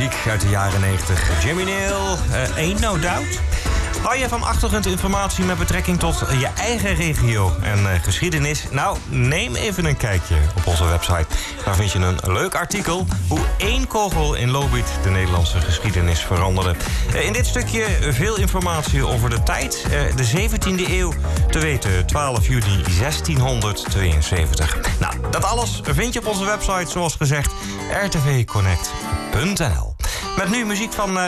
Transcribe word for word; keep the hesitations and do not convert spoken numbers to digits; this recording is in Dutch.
muziek uit de jaren negentig. Jimmy Nail, uh, Ain't No Doubt. Hou je van achtergrondinformatie met betrekking tot je eigen regio en uh, geschiedenis? Nou, neem even een kijkje op onze website. Daar vind je een leuk artikel hoe één kogel in Lobith de Nederlandse geschiedenis veranderde. Uh, in dit stukje veel informatie over de tijd. Uh, de zeventiende eeuw, te weten twaalf juni zestienhonderdtweeënzeventig. Nou, dat alles vind je op onze website, zoals gezegd, r t v connect punt n l. Met nu muziek van... Uh,